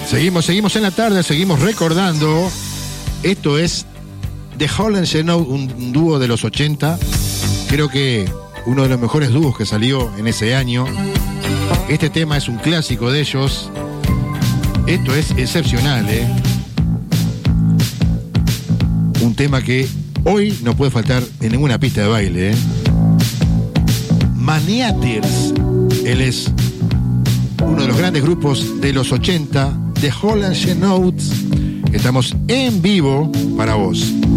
Seguimos en la tarde, seguimos recordando. Esto es The Hall & Oates, un dúo de los 80. Creo que uno de los mejores dúos que salió en ese año. Este tema es un clásico de ellos. Esto es excepcional, ¿eh? Un tema que hoy no puede faltar en ninguna pista de baile, ¿eh? Maniateers. Él es uno de los grandes grupos de los 80, The Hall & Oates. Estamos en vivo para vos.